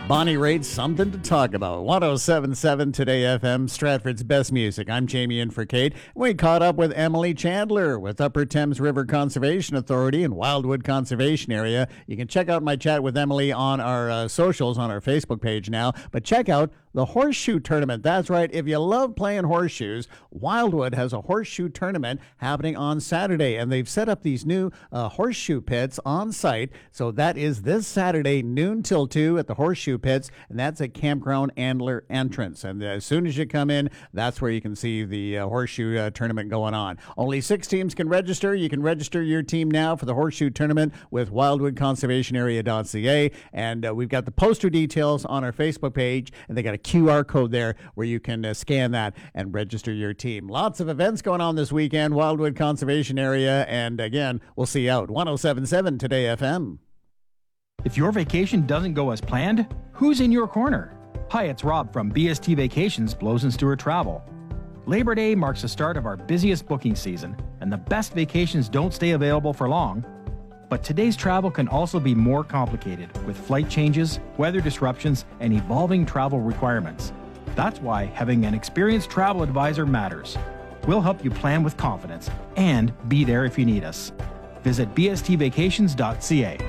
Bonnie Raitt, something to talk about. 107.7 Today FM, Stratford's best music. I'm Jamie in for Kate. We caught up with Emily Chandler with Upper Thames River Conservation Authority and Wildwood Conservation Area. You can check out my chat with Emily on our socials on our Facebook page now, but check out the Horseshoe Tournament. That's right. If you love playing horseshoes, Wildwood has a horseshoe tournament happening on Saturday, and they've set up these new horseshoe pits on site. So that is this Saturday, noon till 2 at the Horseshoe Pits, and that's at Campground Antler entrance. And as soon as you come in, that's where you can see the horseshoe tournament going on. Only 6 teams can register. You can register your team now for the Horseshoe Tournament with wildwoodconservationarea.ca, and we've got the poster details on our Facebook page, and they got a QR code there where you can scan that and register your team. Lots of events going on this weekend, Wildwood Conservation Area, and again, we'll see you out. 107.7 Today FM. If your vacation doesn't go as planned, who's in your corner? Hi, it's Rob from BST Vacations, Blows and Stewart Travel. Labor Day marks the start of our busiest booking season, and the best vacations don't stay available for long. But today's travel can also be more complicated with flight changes, weather disruptions, and evolving travel requirements. That's why having an experienced travel advisor matters. We'll help you plan with confidence and be there if you need us. Visit bstvacations.ca.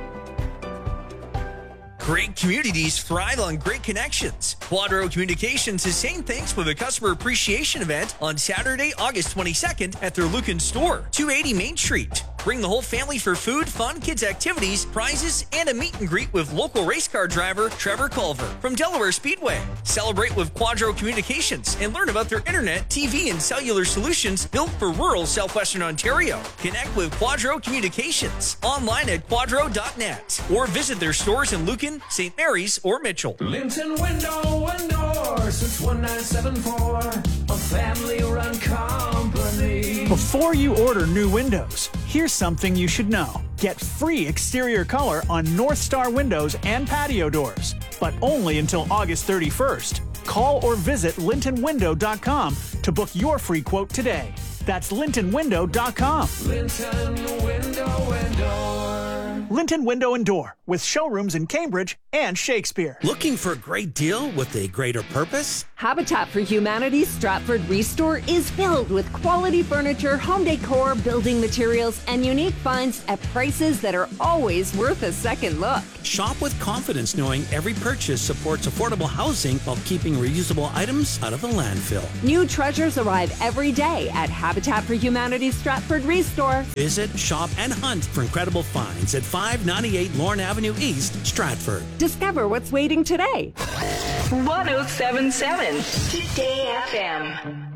Great communities thrive on great connections. Quadro Communications is saying thanks with a customer appreciation event on Saturday, August 22nd at their Lucan store, 280 Main Street. Bring the whole family for food, fun, kids' activities, prizes, and a meet and greet with local race car driver Trevor Culver from Delaware Speedway. Celebrate with Quadro Communications and learn about their internet, TV, and cellular solutions built for rural southwestern Ontario. Connect with Quadro Communications online at quadro.net or visit their stores in Lucan, St. Mary's, or Mitchell. Linton Window and Door since 1974, a family-run company. Before you order new windows, here's something you should know. Get free exterior color on North Star windows and patio doors, but only until August 31st. Call or visit lintonwindow.com to book your free quote today. That's lintonwindow.com. Linton Window and Door. Linton Window and Door, with showrooms in Cambridge and Shakespeare. Looking for a great deal with a greater purpose? Habitat for Humanity's Stratford Restore is filled with quality furniture, home decor, building materials, and unique finds at prices that are always worth a second look. Shop with confidence knowing every purchase supports affordable housing while keeping reusable items out of the landfill. New treasures arrive every day at Habitat for Humanity's Stratford Restore. Visit, shop, and hunt for incredible finds at 598 Lorne Avenue East, Stratford. Discover what's waiting today. 107.7 Today FM.